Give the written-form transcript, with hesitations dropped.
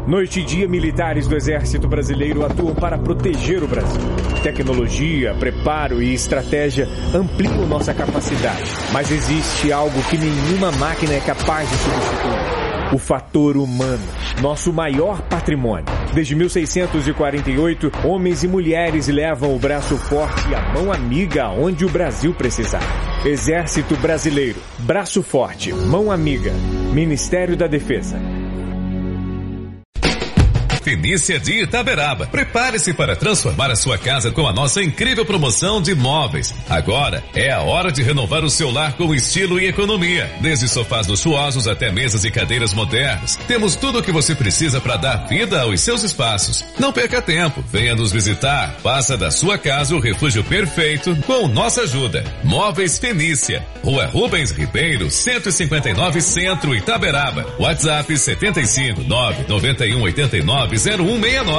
Noite e dia, militares do Exército Brasileiro atuam para proteger o Brasil. Tecnologia, preparo e estratégia ampliam nossa capacidade. Mas existe algo que nenhuma máquina é capaz de substituir. O fator humano, nosso maior patrimônio. Desde 1648, homens e mulheres levam o braço forte e a mão amiga aonde o Brasil precisar. Exército Brasileiro, braço forte, mão amiga. Ministério da Defesa. Fenícia de Itaberaba. Prepare-se para transformar a sua casa com a nossa incrível promoção de móveis. Agora é a hora de renovar o seu lar com estilo e economia. Desde sofás luxuosos até mesas e cadeiras modernas. Temos tudo o que você precisa para dar vida aos seus espaços. Não perca tempo. Venha nos visitar. Faça da sua casa o refúgio perfeito com nossa ajuda. Móveis Fenícia. Rua Rubens Ribeiro, 159 Centro, Itaberaba. WhatsApp 75991890169.